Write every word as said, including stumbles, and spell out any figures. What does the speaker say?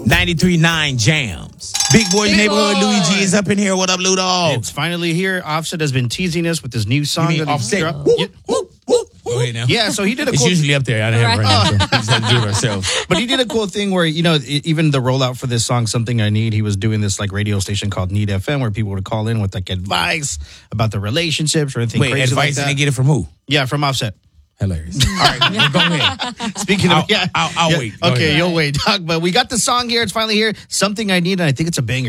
ninety-three point nine Jams. Big Boy's Big Neighborhood. Boy. Luigi is up in here. What up, Ludo? It's finally here. Offset has been teasing us with this new song. You mean that he Offset? dropped. Whoop, Yeah. whoop, whoop. Go ahead now. Yeah, so he did a It's cool usually up there. I don't have it right Right. now, so we just have to do it ourselves. But he did a cool thing where, you know, e- even the rollout for this song, Something I Need, he was doing this like radio station called Need F M where people would call in with like advice about the relationships or anything Wait, crazy advice like and that. they get it from who? Yeah, from Offset. Hilarious. All right, well, go ahead. Speaking of, I'll- yeah. I'll- I'll yeah. wait. Go Okay, ahead. you'll wait, Doc. But we got the song here. It's finally here. Something I Need, and I think it's a banger.